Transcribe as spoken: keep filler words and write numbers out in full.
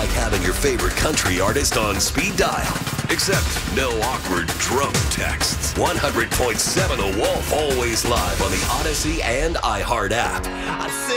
like having your favorite country artist on speed dial. Except no awkward drone texts. one hundred point seven The Wolf, always live on the Odyssey and iHeart app. I said